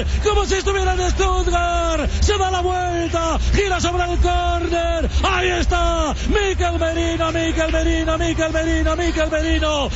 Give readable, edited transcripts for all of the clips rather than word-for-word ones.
como si estuviera en Stuttgart. Se da la vuelta, gira sobre el córner. Ahí está, Mikel Merino.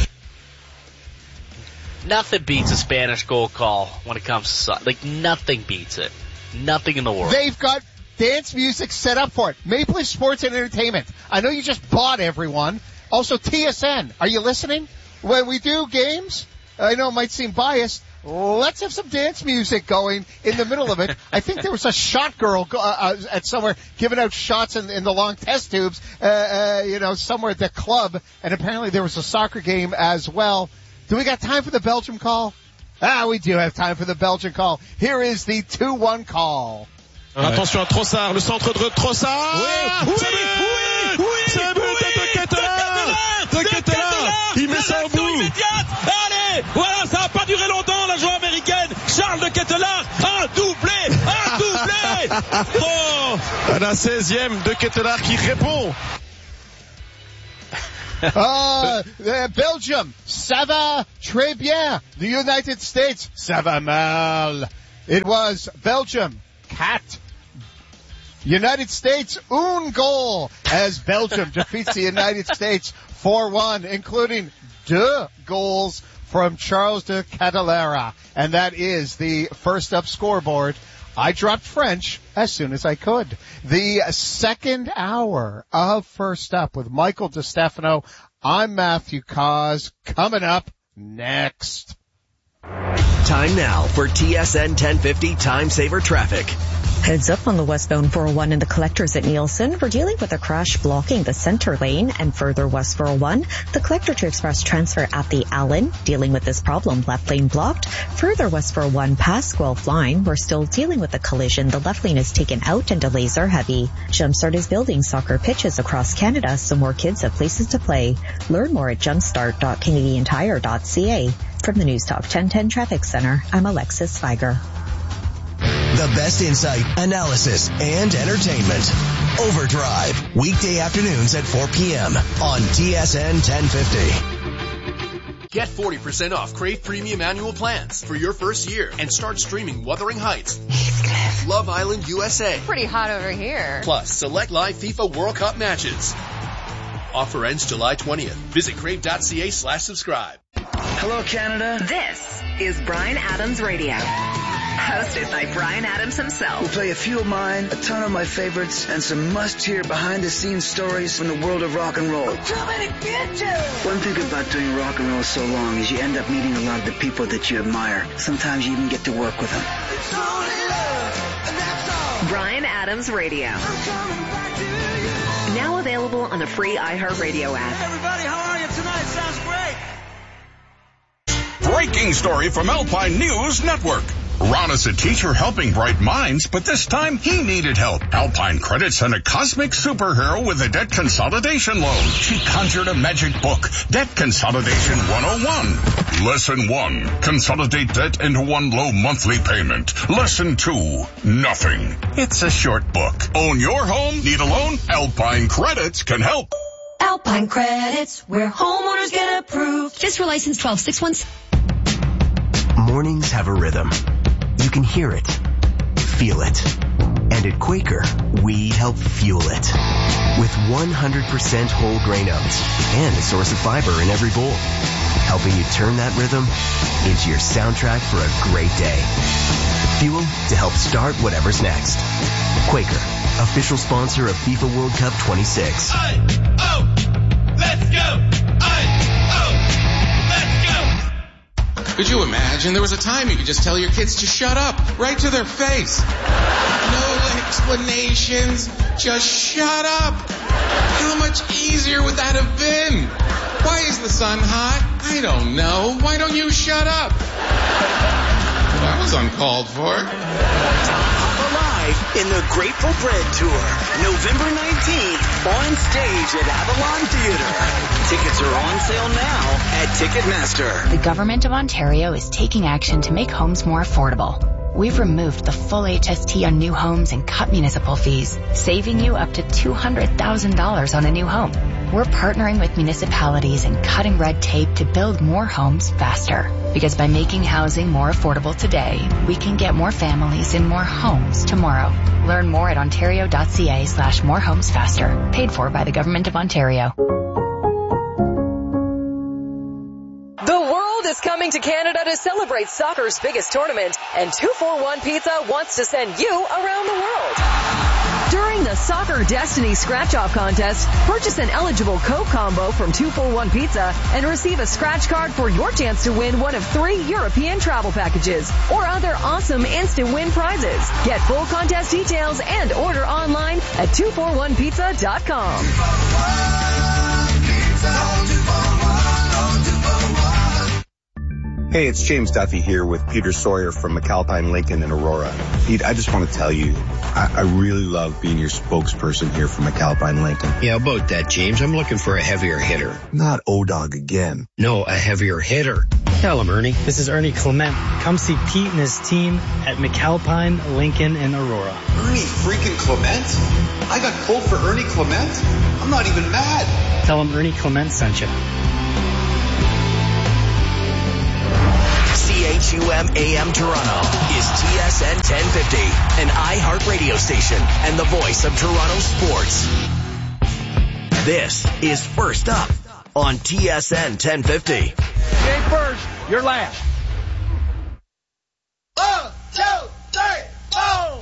Nothing beats a Spanish goal call when it comes to soccer. Like, nothing beats it. Nothing in the world. They've got dance music set up for it. Maple Leaf Sports and Entertainment. I know you just bought everyone. Also, TSN. Are you listening? When we do games, I know it might seem biased, let's have some dance music going in the middle of it. I think there was a shot girl at somewhere giving out shots in the long test tubes, somewhere at the club, and apparently there was a soccer game as well. Do we got time for the Belgium call? We do have time for the Belgian call. Here is the 2-1 call. Attention à Trossard, le centre de Trossard. Oui, c'est un but de Ketelaere. Il met ça au bout. Allez, voilà, ça n'a pas duré longtemps, la joie américaine. Charles de Ketelaere, un doublé. Oh, à la 16e de Ketelaere qui répond. Belgium, ça va très bien. The United States, ça va mal. It was Belgium, cat. United States, un goal, as Belgium defeats the United States 4-1, including 2 goals from Charles de Ketelaere. And that is the first up scoreboard. I dropped French as soon as I could. The second hour of First Up with Michael DeStefano. I'm Matthew Cause. Coming up next. Time now for TSN 1050 Time Saver Traffic. Heads up on the westbound 401 in the collectors at Nielsen. We're dealing with a crash blocking the center lane, and further west 401, the collector to express transfer at the Allen, dealing with this problem, left lane blocked. Further west 401 past Guelph line, we're still dealing with a collision. The left lane is taken out and delays are heavy. Jumpstart is building soccer pitches across Canada so more kids have places to play. Learn more at jumpstart.canadiantire.ca. From the News Talk 1010 Traffic Center, I'm Alexis Sviger. The best insight, analysis, and entertainment. Overdrive, weekday afternoons at 4 p.m. on TSN 1050. Get 40% off Crave Premium annual plans for your first year and start streaming Wuthering Heights, Love Island USA. Pretty hot over here. Plus, select live FIFA World Cup matches. Offer ends July 20th. Visit crave.ca/subscribe. Hello, Canada. This is Bryan Adams Radio. Hosted by Bryan Adams himself. We'll play a few of mine, a ton of my favorites, and some must-hear behind-the-scenes stories from the world of rock and roll. Too many bitches! One thing about doing rock and roll so long is you end up meeting a lot of the people that you admire. Sometimes you even get to work with them. It's only love, and that's all. Bryan Adams Radio. Now available on the free iHeartRadio app. Hey everybody, how are you tonight? Sounds great. Breaking story from Alpine News Network. Ron is a teacher helping bright minds, but this time he needed help. Alpine Credit sent a cosmic superhero with a debt consolidation loan. She conjured a magic book, Debt Consolidation 101. Lesson 1, consolidate debt into one low monthly payment. Lesson 2, nothing. It's a short book. Own your home? Need a loan? Alpine Credits can help. Alpine Credits, where homeowners get approved. FSR license 12617. Mornings have a rhythm. You can hear it, feel it. And at Quaker, we help fuel it. With 100% whole grain oats and a source of fiber in every bowl. Helping you turn that rhythm into your soundtrack for a great day. Fuel to help start whatever's next. Quaker, official sponsor of FIFA World Cup 26. Let's go! Could you imagine? There was a time you could just tell your kids to shut up, right to their face. No explanations, just shut up. How much easier would that have been? Why is the sun hot? I don't know. Why don't you shut up? That was uncalled for. Alive in the Grateful Bread Tour, November 19th, on stage at Avalon Theater. Tickets are on sale now at Ticketmaster. The Government of Ontario is taking action to make homes more affordable. We've removed the full HST on new homes and cut municipal fees, saving you up to $200,000 on a new home. We're partnering with municipalities and cutting red tape to build more homes faster. Because by making housing more affordable today, we can get more families in more homes tomorrow. Learn more at ontario.ca/morehomesfaster. Paid for by the Government of Ontario. The world is coming to Canada to celebrate soccer's biggest tournament, and 241 Pizza wants to send you around the world. During the Soccer Destiny Scratch-Off Contest, purchase an eligible Coke combo from 241 Pizza and receive a scratch card for your chance to win one of 3 European travel packages or other awesome instant win prizes. Get full contest details and order online at 241pizza.com. Hey, it's James Duffy here with Peter Sawyer from McAlpine Lincoln in Aurora. Pete, I just want to tell you, I really love being your spokesperson here for McAlpine Lincoln. Yeah, about that, James. I'm looking for a heavier hitter. Not O-Dog again. No, a heavier hitter. Tell him, Ernie. This is Ernie Clement. Come see Pete and his team at McAlpine Lincoln in Aurora. Ernie freaking Clement? I got pulled for Ernie Clement? I'm not even mad. Tell him Ernie Clement sent you. CHUM AM Toronto is TSN 1050, an iHeart radio station and the voice of Toronto sports. This is First Up on TSN 1050. You ain't first, you're last.